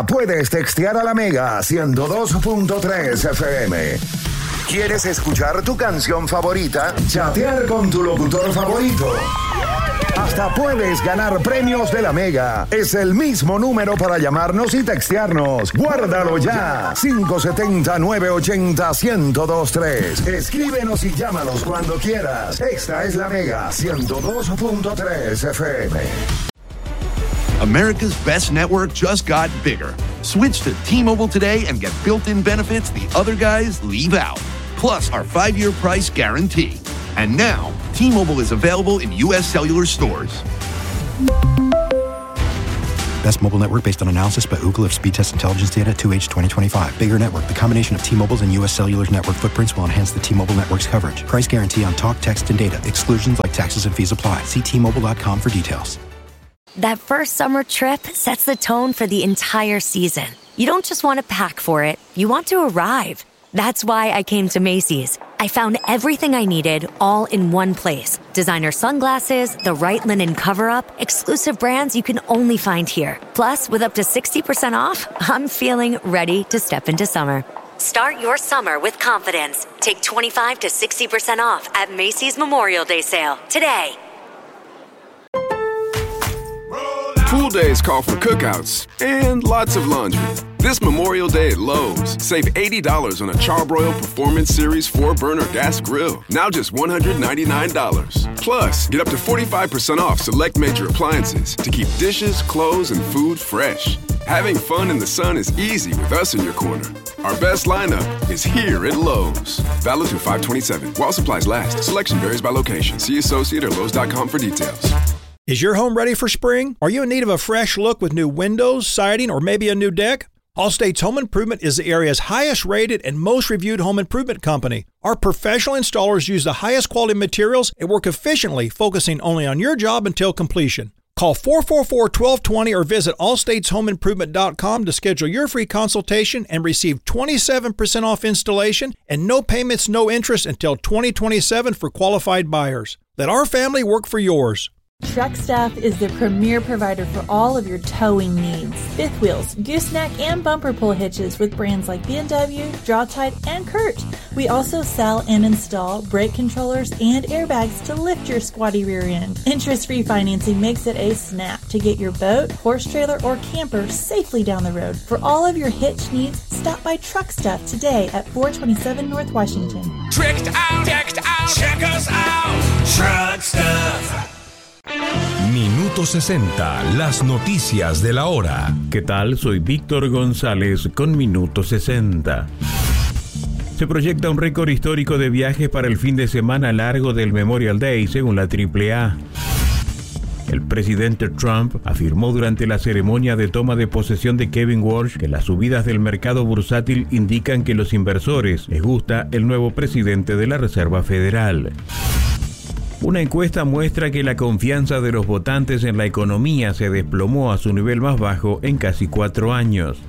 puedes textear a la Mega 102.3 FM. ¿Quieres escuchar tu canción favorita? ¿Chatear con tu locutor favorito? Hasta puedes ganar premios de la Mega. Es el mismo número para llamarnos y textearnos. Guárdalo ya. 570-980-1023. Escríbenos y llámanos cuando quieras. Esta es la Mega 102.3 FM. America's best network just got bigger. Switch to T-Mobile today and get built-in benefits the other guys leave out. Plus our 5-year price guarantee. And now, T-Mobile is available in U.S. cellular stores. Best mobile network based on analysis by Ookla of speed test intelligence data 2H 2025. Bigger network. The combination of T-Mobile's and U.S. Cellular's network footprints will enhance the T-Mobile network's coverage. Price guarantee on talk, text, and data. Exclusions like taxes and fees apply. See T-Mobile.com for details. That first summer trip sets the tone for the entire season. You don't just want to pack for it. You want to arrive. That's why I came to Macy's. I found everything I needed all in one place. Designer sunglasses, the right linen cover-up, exclusive brands you can only find here. Plus, with up to 60% off, I'm feeling ready to step into summer. Start your summer with confidence. Take 25 to 60% off at Macy's Memorial Day sale today. Pool days call for cookouts and lots of laundry. This Memorial Day at Lowe's, save $80 on a Charbroil Performance Series 4-burner gas grill. Now just $199. Plus, get up to 45% off select major appliances to keep dishes, clothes, and food fresh. Having fun in the sun is easy with us in your corner. Our best lineup is here at Lowe's. Valid through 5/27. While supplies last. Selection varies by location. See associate or Lowe's.com for details. Is your home ready for spring? Are you in need of a fresh look with new windows, siding, or maybe a new deck? Allstate's Home Improvement is the area's highest rated and most reviewed home improvement company. Our professional installers use the highest quality materials and work efficiently, focusing only on your job until completion. Call 444-1220 or visit allstateshomeimprovement.com to schedule your free consultation and receive 27% off installation and no payments, no interest until 2027 for qualified buyers. Let our family work for yours. Truck Staff is the premier provider for all of your towing needs. Fifth wheels, gooseneck, and bumper pull hitches with brands like B&W, Draw-Tide, and Kurt. We also sell and install brake controllers and airbags to lift your squatty rear end. Interest-free financing makes it a snap to get your boat, horse trailer, or camper safely down the road. For all of your hitch needs, stop by Truck Staff today at 427 North Washington. Tricked out, decked out, check us out, Truck Stuff. Minuto 60, las noticias de la hora. ¿Qué tal? Soy Víctor González con Minuto 60. Se proyecta un récord histórico de viajes para el fin de semana largo del Memorial Day, según la AAA. El presidente Trump afirmó durante la ceremonia de toma de posesión de Kevin Walsh que las subidas del mercado bursátil indican que los inversores les gusta el nuevo presidente de la Reserva Federal. Una encuesta muestra que la confianza de los votantes en la economía se desplomó a su nivel más bajo en casi 4 años.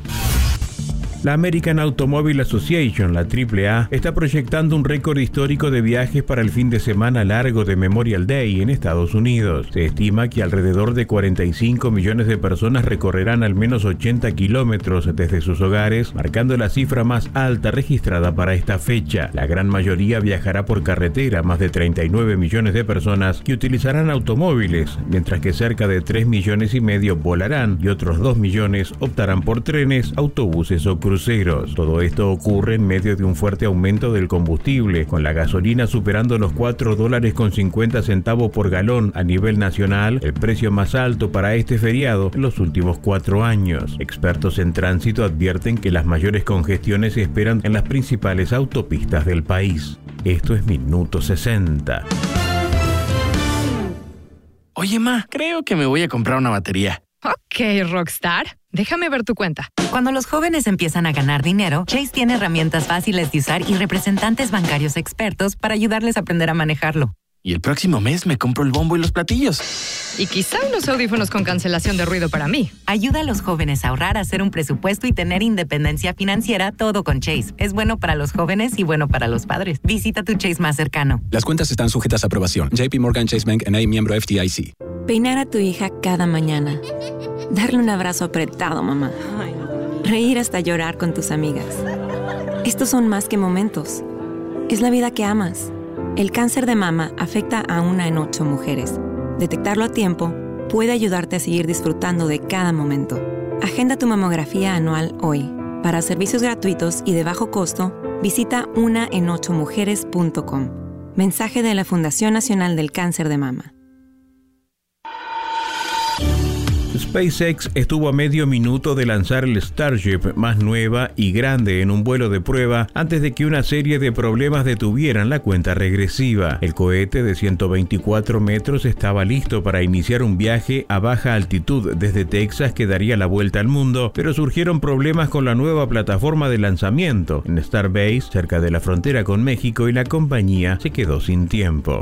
La American Automobile Association, la AAA, está proyectando un récord histórico de viajes para el fin de semana largo de Memorial Day en Estados Unidos. Se estima que alrededor de 45 millones de personas recorrerán al menos 80 kilómetros desde sus hogares, marcando la cifra más alta registrada para esta fecha. La gran mayoría viajará por carretera, más de 39 millones de personas que utilizarán automóviles, mientras que cerca de 3 millones y medio volarán y otros 2 millones optarán por trenes, autobuses o cruceros. Todo esto ocurre en medio de un fuerte aumento del combustible, con la gasolina superando los $4.50 por galón a nivel nacional, el precio más alto para este feriado en los últimos 4 años. Expertos en tránsito advierten que las mayores congestiones se esperan en las principales autopistas del país. Esto es Minuto 60. Oye, ma, creo que me voy a comprar una batería. Ok, Rockstar. Déjame ver tu cuenta. Cuando los jóvenes empiezan a ganar dinero, Chase tiene herramientas fáciles de usar y representantes bancarios expertos para ayudarles a aprender a manejarlo. Y el próximo mes me compro el bombo y los platillos. Y quizá unos audífonos con cancelación de ruido para mí. Ayuda a los jóvenes a ahorrar, a hacer un presupuesto y tener independencia financiera, todo con Chase. Es bueno para los jóvenes y bueno para los padres. Visita tu Chase más cercano. Las cuentas están sujetas a aprobación. JP Morgan Chase Bank N.A., miembro FDIC. Peinar a tu hija cada mañana. Darle un abrazo apretado, mamá. reír hasta llorar con tus amigas. Estos son más que momentos. Es la vida que amas. El cáncer de mama afecta a 1 en 8 mujeres. Detectarlo a tiempo puede ayudarte a seguir disfrutando de cada momento. Agenda tu mamografía anual hoy. Para servicios gratuitos y de bajo costo, visita 1en8mujeres.com. Mensaje de la Fundación Nacional del Cáncer de Mama. SpaceX estuvo a medio minuto de lanzar el Starship más nueva y grande en un vuelo de prueba antes de que una serie de problemas detuvieran la cuenta regresiva. El cohete de 124 metros estaba listo para iniciar un viaje a baja altitud desde Texas que daría la vuelta al mundo, pero surgieron problemas con la nueva plataforma de lanzamiento en Starbase, cerca de la frontera con México, y la compañía se quedó sin tiempo.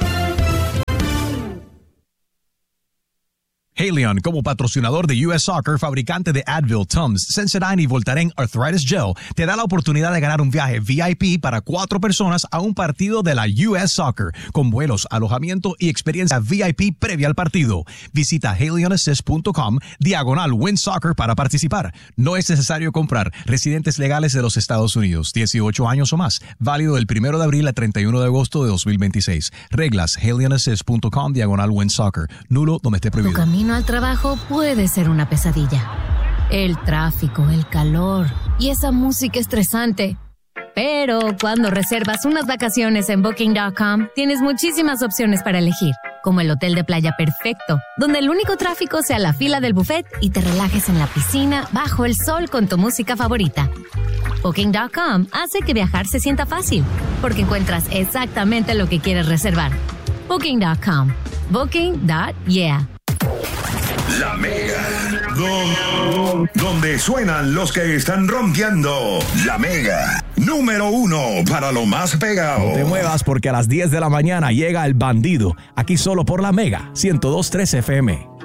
Haleon, como patrocinador de US Soccer, fabricante de Advil, Tums, Sensodyne y Voltaren Arthritis Gel, te da la oportunidad de ganar un viaje VIP para 4 personas a un partido de la US Soccer, con vuelos, alojamiento y experiencia VIP previa al partido. Visita HaleonAssist.com/WinSoccer para participar. No es necesario comprar. Residentes legales de los Estados Unidos, 18 años o más. Válido del 1 de abril al 31 de agosto de 2026. Reglas: HaleonAssist.com/WinSoccer. Nulo donde esté prohibido. Al trabajo puede ser una pesadilla. El tráfico, el calor y esa música estresante. Pero cuando reservas unas vacaciones en Booking.com, tienes muchísimas opciones para elegir, como el hotel de playa perfecto, donde el único tráfico sea la fila del buffet y te relajes en la piscina bajo el sol con tu música favorita. Booking.com hace que viajar se sienta fácil, porque encuentras exactamente lo que quieres reservar. Booking.com. Booking.yeah. La Mega. Donde suenan los que están rompiendo. La Mega. Número 1 para lo más pegado. No te muevas porque a las 10 de la mañana llega El Bandido. Aquí solo por La Mega 102.3 FM.